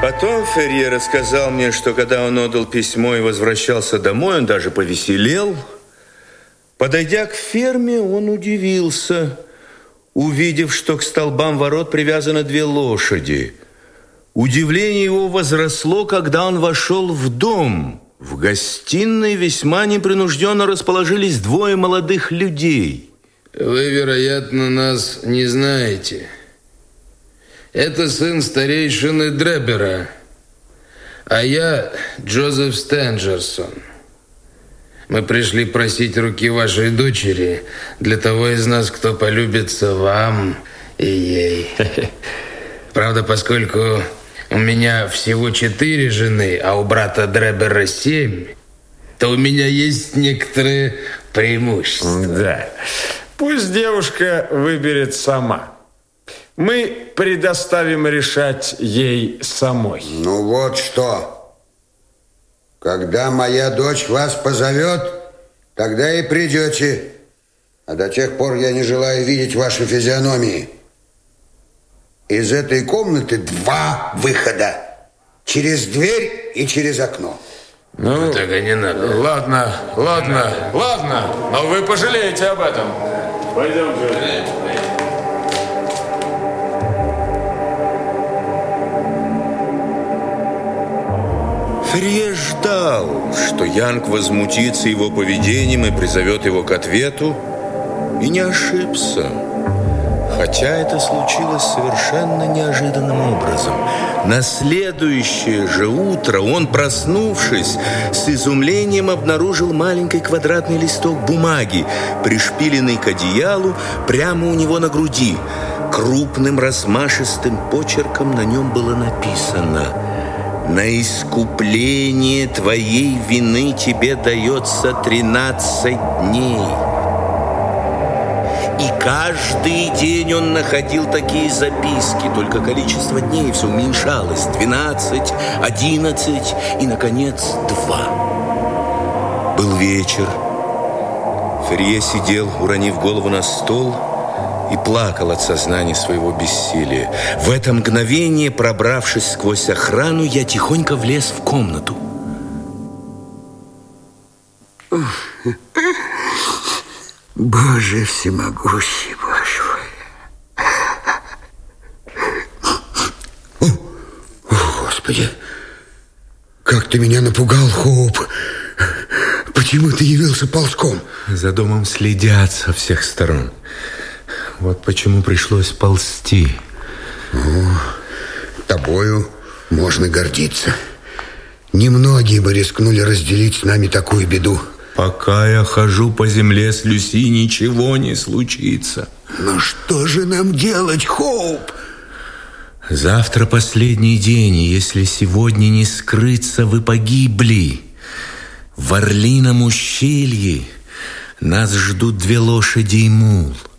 Потом Ферье рассказал мне, что когда он отдал письмо и возвращался домой, он даже повеселел. Подойдя к ферме, он удивился, увидев, что к столбам ворот привязаны 2 лошади. Удивление его возросло, когда он вошел в дом. В гостиной весьма непринужденно расположились 2 молодых людей. Вы, вероятно, нас не знаете. Это сын старейшины Дребера, а я Джозеф Стенджерсон. Мы пришли просить руки вашей дочери для того из нас, кто полюбится вам и ей. Правда, поскольку у меня всего 4 жены, а у брата Дребера 7, то у меня есть некоторые преимущества. Да. Пусть девушка выберет сама. Мы предоставим решать ей самой. Ну вот что. Когда моя дочь вас позовет, тогда и придете. А до тех пор я не желаю видеть ваши физиономии. Из этой комнаты 2 выхода. Через дверь и через окно. Ну, так и не надо. Ладно. Но вы пожалеете об этом. Пойдем же. Ферье ждал, что Янг возмутится его поведением и призовет его к ответу, и не ошибся. Хотя это случилось совершенно неожиданным образом. На следующее же утро он, проснувшись, с изумлением обнаружил маленький квадратный листок бумаги, пришпиленный к одеялу прямо у него на груди. Крупным размашистым почерком на нем было написано: «На искупление твоей вины тебе дается 13 дней». И каждый день он находил такие записки, только количество дней все уменьшалось. 12, 11 и, наконец, 2. Был вечер. Ферье сидел, уронив голову на стол, и плакал от сознания своего бессилия. В это мгновение, пробравшись сквозь охрану, я тихонько влез в комнату. Боже всемогущий, Боже мой. О, Господи, как ты меня напугал, Хоуп. Почему ты явился ползком? За домом следят со всех сторон. Вот почему пришлось ползти. Тобою можно гордиться. Немногие бы рискнули разделить с нами такую беду. Пока я хожу по земле с Люси, ничего не случится. Но что же нам делать, Хоуп? Завтра последний день, и если сегодня не скрыться, вы погибли. В Орлином ущелье нас ждут 2 лошади и мул.